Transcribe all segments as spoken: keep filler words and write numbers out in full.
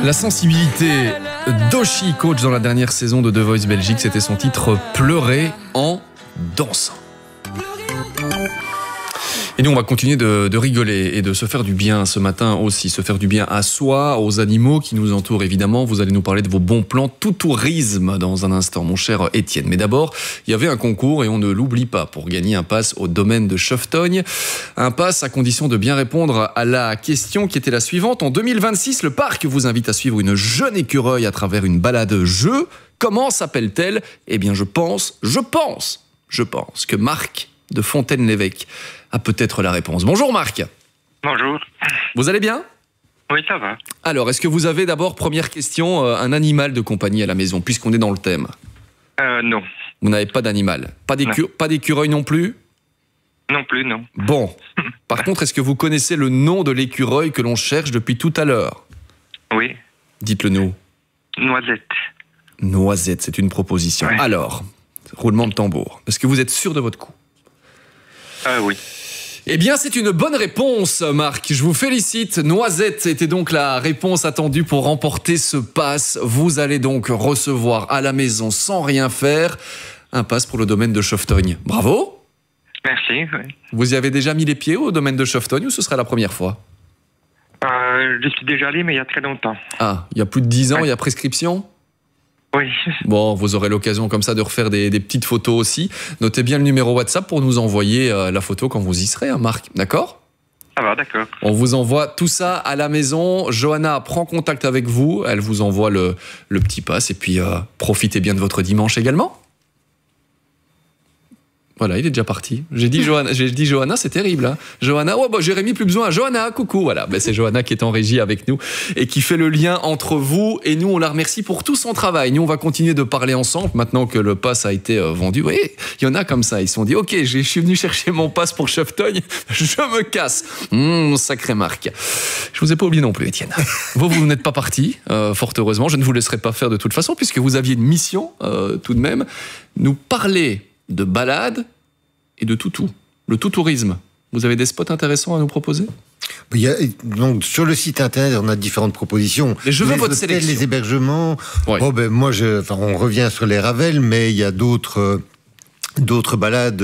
La sensibilité d'Oshi, coach dans la dernière saison de The Voice Belgique, c'était son titre « Pleurer en dansant ». Et nous, on va continuer de, de rigoler et de se faire du bien ce matin aussi, se faire du bien à soi, aux animaux qui nous entourent évidemment. Vous allez nous parler de vos bons plans tout tourisme dans un instant, mon cher Étienne. Mais d'abord, il y avait un concours et on ne l'oublie pas pour gagner un pass au domaine de Cheftogne. Un pass à condition de bien répondre à la question qui était la suivante. En deux mille vingt-six, le parc vous invite à suivre une jeune écureuil à travers une balade jeu. Comment s'appelle-t-elle ? Eh bien, je pense, je pense, je pense que Marc de Fontaine-l'Évêque a peut-être la réponse. Bonjour Marc. Bonjour. Vous allez bien ? Oui, ça va. Alors, est-ce que vous avez d'abord, première question, euh, un animal de compagnie à la maison, puisqu'on est dans le thème ? Euh, non. Vous n'avez pas d'animal ? Pas, d'écu- pas d'écureuil non plus ? Non plus, non. Bon. Par contre, est-ce que vous connaissez le nom de l'écureuil que l'on cherche depuis tout à l'heure ? Oui. Dites-le nous. Noisette. Noisette, c'est une proposition. Ouais. Alors, roulement de tambour. Est-ce que vous êtes sûr de votre coup ? Euh, oui. Eh bien, c'est une bonne réponse, Marc. Je vous félicite. Noisette était donc la réponse attendue pour remporter ce pass. Vous allez donc recevoir à la maison, sans rien faire, un pass pour le domaine de Cheftogne. Bravo. Merci, oui. Vous y avez déjà mis les pieds au domaine de Cheftogne ou ce sera la première fois ? Euh, je suis déjà allé, mais il y a très longtemps. Ah, il y a plus de dix ans, Ouais. il y a prescription ? Oui. Bon, vous aurez l'occasion comme ça de refaire des, des petites photos aussi. Notez bien le numéro WhatsApp pour nous envoyer euh, la photo quand vous y serez, hein, Marc. D'accord ? Ça va, d'accord. On vous envoie tout ça à la maison. Johanna prend contact avec vous. Elle vous envoie le, le petit pass. Et puis, euh, profitez bien de votre dimanche également. Voilà, il est déjà parti. J'ai dit Johanna, j'ai dit Johanna, c'est terrible. Hein. Johanna, ouais, bah, Jérémy, plus besoin. Johanna, coucou. Voilà, ben, c'est Johanna qui est en régie avec nous et qui fait le lien entre vous et nous. On la remercie pour tout son travail. Nous, on va continuer de parler ensemble maintenant que le pass a été euh, vendu. Vous voyez, il y en a comme ça. Ils se sont dit, ok, je suis venu chercher mon pass pour Cheftogne. Je me casse. Mmh, sacré Marc. Je vous ai pas oublié non plus, Étienne. Vous, vous n'êtes pas parti, euh, fort heureusement. Je ne vous laisserai pas faire de toute façon puisque vous aviez une mission euh, tout de même. Nous parler de balade et de toutou, le tout-tourisme. Vous avez des spots intéressants à nous proposer ? Il y a, donc, sur le site internet, on a différentes propositions. Et je veux les votre hôtels, sélection. les hébergements. Ouais. Oh, ben, moi, je, enfin, on revient sur les Ravels, mais il y a d'autres... Euh, D'autres balades,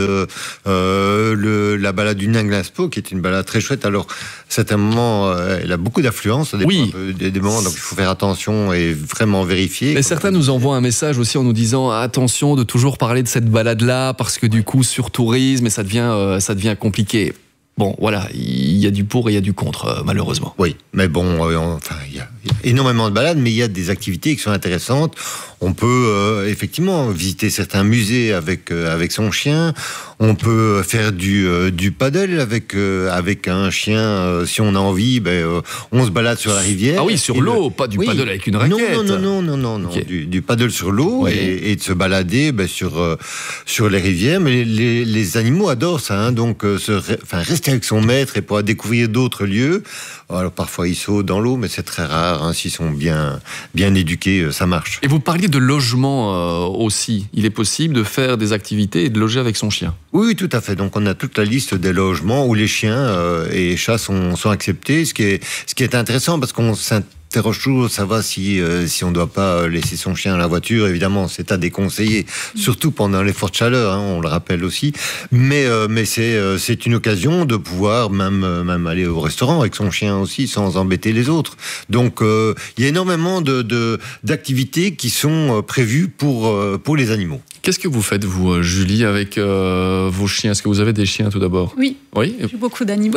euh, le, la balade du Ninglaspo, qui est une balade très chouette. Alors, c'est un moment, euh, elle a beaucoup d'affluence, ça dépend Oui. un peu des, des moments, donc il faut faire attention et vraiment vérifier. Mais certains nous envoient un message aussi en nous disant attention de toujours parler de cette balade-là parce que du coup sur tourisme et ça devient euh, ça devient compliqué. Bon, voilà, il y a du pour et il y a du contre, euh, malheureusement. Oui, mais bon, euh, on- enfin, il y, a, il y a énormément de balades, mais il y a des activités qui sont intéressantes. On peut euh, effectivement visiter certains musées avec euh, avec son chien. On peut faire du euh, du paddle avec euh, avec un chien euh, si on a envie. Ben, euh, on se balade sur la rivière. Ah oui, sur Et l'eau, le- pas du oui. paddle avec une raquette. Non, non, non, non, non, non, Ok. du, du paddle sur l'eau Oui. et, et de se balader ben, sur euh, sur les rivières. Mais les, les animaux adorent ça, hein, donc euh, se, re- enfin rester avec son maître et pouvoir découvrir d'autres lieux. Alors parfois ils sautent dans l'eau, mais c'est très rare. Hein, s'ils sont bien bien éduqués, euh, ça marche. Et vous parliez de logement euh, aussi. Il est possible de faire des activités et de loger avec son chien. Oui, oui, tout à fait. Donc on a toute la liste des logements où les chiens euh, et chats sont, sont acceptés, ce qui est ce qui est intéressant parce qu'on s'interroge toujours savoir si euh, si on ne doit pas laisser son chien à la voiture. Évidemment, c'est à déconseiller, surtout pendant les fortes chaleurs. Hein, on le rappelle aussi. Mais euh, mais c'est euh, c'est une occasion de pouvoir même euh, même aller au restaurant avec son chien aussi sans embêter les autres. Donc euh, il y a énormément de, de d'activités qui sont euh, prévues pour euh, pour les animaux. Qu'est-ce que vous faites, vous, euh, Julie, avec euh, vos chiens ? Est-ce que vous avez des chiens tout d'abord ? Oui, Oui. j'ai beaucoup d'animaux.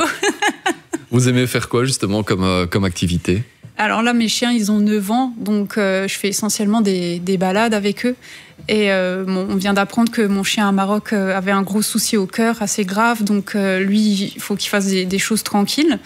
Vous aimez faire quoi, justement, comme, euh, comme activité ? Alors là, mes chiens, ils ont neuf ans, donc euh, je fais essentiellement des, des balades avec eux. Et euh, bon, on vient d'apprendre que mon chien à Maroc euh, avait un gros souci au cœur, assez grave, donc euh, lui, il faut qu'il fasse des, des choses tranquilles.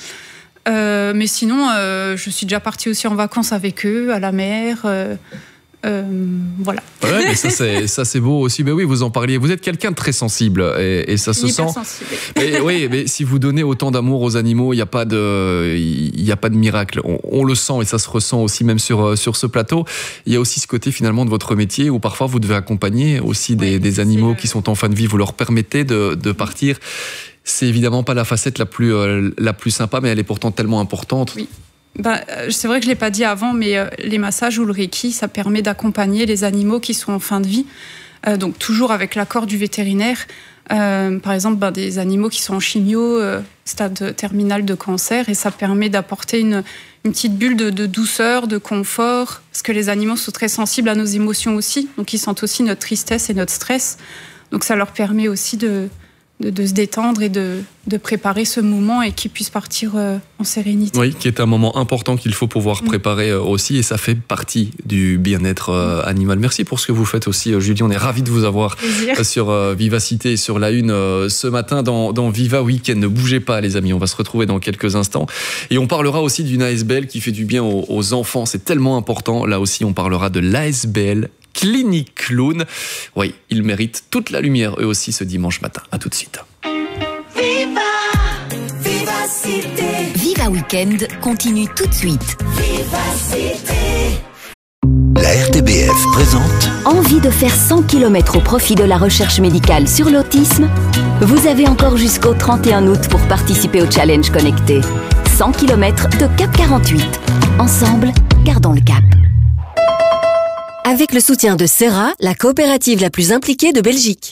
Euh, mais sinon, euh, je suis déjà partie aussi en vacances avec eux, à la mer. Euh, euh, voilà. Ouais, mais ça c'est ça c'est beau aussi. Ben oui, vous en parliez. Vous êtes quelqu'un de très sensible et, et ça se sent. Hypersensible. Mais, oui, mais si vous donnez autant d'amour aux animaux, il n'y a pas de il y a pas de miracle. On, on le sent et ça se ressent aussi même sur sur ce plateau. Il y a aussi ce côté finalement de votre métier où parfois vous devez accompagner aussi des, Oui, des animaux c'est, qui sont en fin de vie. Vous leur permettez de de partir. C'est évidemment pas la facette la plus euh, la plus sympa, mais elle est pourtant tellement importante. Oui. bah, c'est vrai que je ne l'ai pas dit avant, mais euh, les massages ou le Reiki, ça permet d'accompagner les animaux qui sont en fin de vie, euh, donc toujours avec l'accord du vétérinaire. Euh, par exemple, bah, des animaux qui sont en chimio, euh, stade terminal de cancer, et ça permet d'apporter une, une petite bulle de, de douceur, de confort, parce que les animaux sont très sensibles à nos émotions aussi, donc ils sentent aussi notre tristesse et notre stress. Donc ça leur permet aussi de... De, de se détendre et de, de préparer ce moment et qu'ils puissent partir euh, en sérénité. Oui, qui est un moment important qu'il faut pouvoir préparer euh, aussi, et ça fait partie du bien-être euh, animal. Merci pour ce que vous faites aussi, euh, Julie. On est ravis de vous avoir euh, sur euh, Vivacité, sur la une euh, ce matin dans, dans Viva Weekend. Ne bougez pas, les amis, on va se retrouver dans quelques instants. Et on parlera aussi d'une A S B L qui fait du bien aux, aux enfants. C'est tellement important. Là aussi, on parlera de l'A S B L Clinique Clown. Oui, ils méritent toute la lumière, eux aussi, ce dimanche matin. À tout de suite. Viva, Vivacité. Viva Weekend continue tout de suite. Vivacité. La R T B F présente. Envie de faire cent kilomètres au profit de la recherche médicale sur l'autisme? Vous avez encore jusqu'au trente et un août pour participer au challenge connecté. cent kilomètres de Cap quarante-huit. Ensemble, gardons le cap. Avec le soutien de Serra, la coopérative la plus impliquée de Belgique.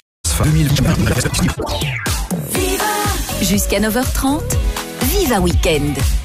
Jusqu'à neuf heures trente, Viva Weekend.